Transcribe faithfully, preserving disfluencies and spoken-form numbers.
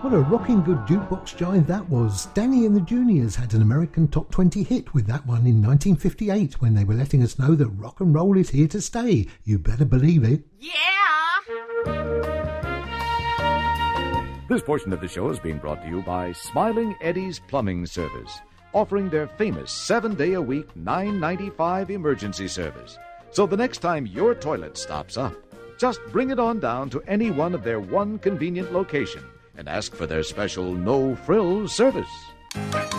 What a rocking good jukebox jive that was. Danny and the Juniors had an American top twenty hit with that one in nineteen fifty-eight when they were letting us know that rock and roll is here to stay. You better believe it. Yeah! This portion of the show is being brought to you by Smiling Eddie's Plumbing Service, offering their famous seven-day-a-week, nine ninety-five emergency service. So the next time your toilet stops up, just bring it on down to any one of their one convenient location and ask for their special no-frills service.